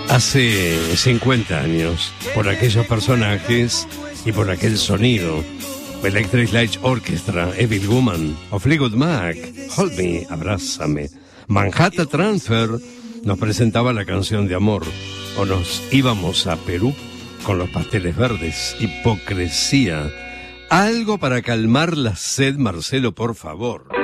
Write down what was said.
Hace 50 años, por aquellos personajes y por aquel sonido, Electric Light Orchestra, Evil Woman, o Fleetwood Mac, Hold Me, Abrázame, Manhattan Transfer nos presentaba la canción de amor, o nos íbamos a Perú con los pasteles verdes, Hipocresía. Algo para calmar la sed, Marcelo, por favor.